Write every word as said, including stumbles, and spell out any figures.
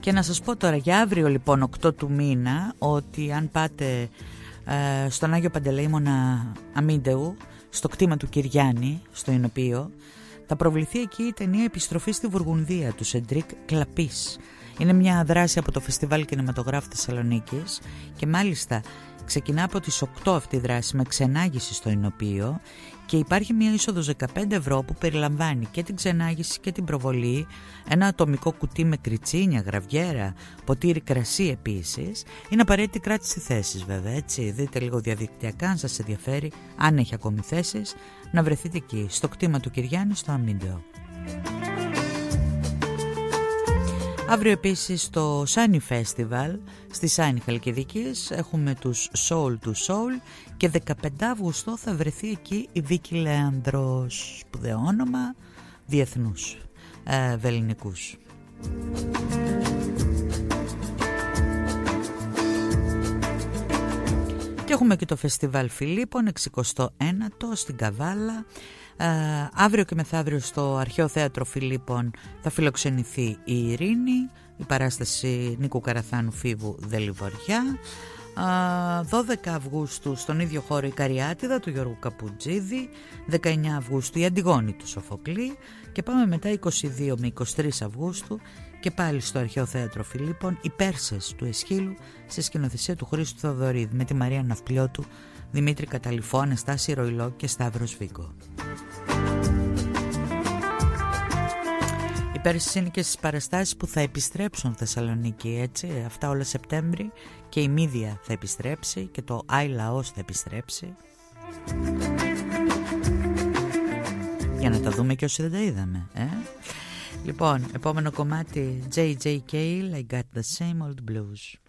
Και να σας πω τώρα για αύριο λοιπόν οκτώ του μήνα ότι αν πάτε ε, στον Άγιο Παντελεήμονα Αμίντεου, στο κτήμα του Κυριάννη, στο Ηνωπείο, θα προβληθεί εκεί η ταινία «Επιστροφή στη Βουργουνδία» του Σεντρίκ Κλαπής. Είναι μια δράση από το Φεστιβάλ Κινηματογράφου Θεσσαλονίκης και μάλιστα ξεκινά από τις οκτώ αυτή η δράση με ξενάγηση στο Ηνωπείο και υπάρχει μια είσοδος δεκαπέντε ευρώ που περιλαμβάνει και την ξενάγηση και την προβολή, ένα ατομικό κουτί με κριτσίνια, γραβιέρα, ποτήρι κρασί επίσης. Είναι απαραίτητη κράτηση θέσης βέβαια, έτσι. Δείτε λίγο διαδικτυακά αν σας ενδιαφέρει, αν έχει ακόμη θέσεις, να βρεθείτε εκεί, στο κτήμα του Κυριάννη, στο Αμίντεο. Αύριο επίσης στο Sunny Festival στη Sunny Χαλκιδικής έχουμε τους Soul to Soul και δεκαπέντε Αυγούστου θα βρεθεί εκεί η Βίκη Λέανδρος, σπουδαίο όνομα διεθνούς ε, βελληνικούς. Και έχουμε και το Φεστιβάλ Φιλίππων εξηκοστό ένατο στην Καβάλα. Uh, αύριο και μεθαύριο στο Αρχαίο Θέατρο Φιλίππων θα φιλοξενηθεί η Ειρήνη, η παράσταση Νίκου Καραθάνου Φίβου Δελιβοριά. uh, δώδεκα Αυγούστου στον ίδιο χώρο η Καριάτιδα του Γιώργου Καπουτζίδη, δεκαεννιά Αυγούστου η Αντιγόνη του Σοφοκλή και πάμε μετά είκοσι δύο με είκοσι τρεις Αυγούστου και πάλι στο Αρχαίο Θέατρο Φιλίππων οι Πέρσες του Εσχύλου σε σκηνοθεσία του Χρήστου Θεοδωρίδη με τη Μαρία Ναυπλιώτου, Δημήτρη Καταληφό, Αναστάση Ροϊλό και Σταύρος Βίγκο. Οι Πέρσες είναι και στις παραστάσεις που θα επιστρέψουν Θεσσαλονίκη, έτσι, αυτά όλα Σεπτέμβρη, και η Μύδια θα επιστρέψει και το Άι Λαός θα επιστρέψει. Για να τα δούμε και όσοι δεν τα είδαμε, ε? Λοιπόν, επόμενο κομμάτι Τζέι Τζέι Cale, I Got the Same Old Blues.